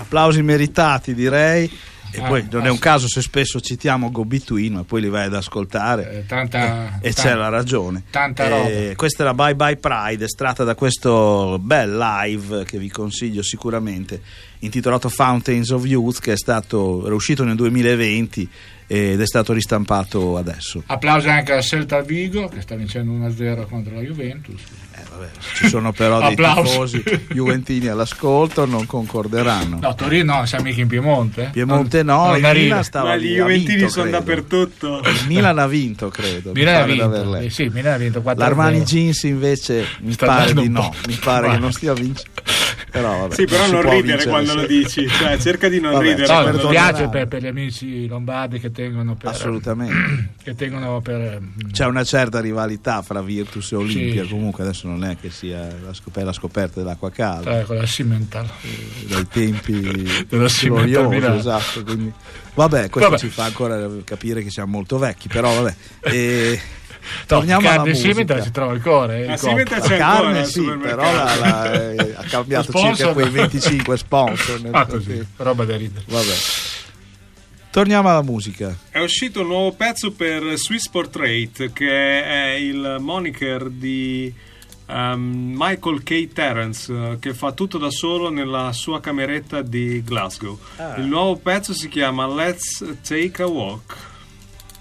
applausi meritati, direi. E poi non è un caso se spesso citiamo Go Between, ma poi li vai ad ascoltare e c'è la ragione. Tanta roba. Questa era Bye Bye Pride, estratta da questo bel live che vi consiglio sicuramente, intitolato Fountains of Youth, che era uscito nel 2020 ed è stato ristampato adesso. Applausi anche al Celta Vigo che sta vincendo 1-0 contro la Juventus. Ci sono però dei tifosi juventini all'ascolto, non concorderanno. No, Torino no, siamo mica in Piemonte. Piemonte no, il Milan stava ma gli juventini sono dappertutto. Il Milan ha vinto, credo. Milan ha vinto 4-0. L'Armani Jeans invece mi pare di no, mi pare che non stia vincendo. Però, vabbè, sì, però non ridere quando lo dici, cioè cerca di non ridere. No, mi piace per gli amici lombardi che tengono per assolutamente che tengono per c'è una certa rivalità fra Virtus e Olimpia, sì. Comunque adesso non è che sia la scoperta dell'acqua calda, con la Cimental dai tempi della gloriosi, esatto, quindi questo ci fa ancora capire che siamo molto vecchi, però vabbè. Torniamo alla musica. Cimental si trova il cuore, la Cimental c'è carne, ancora, sì, però ha cambiato circa quei 25 sponsor così, roba da ridere. Vabbè. Torniamo alla musica. È uscito un nuovo pezzo per Swiss Portrait, che è il moniker di Michael K. Terence, che fa tutto da solo nella sua cameretta di Glasgow. Il nuovo pezzo si chiama Let's Take a Walk.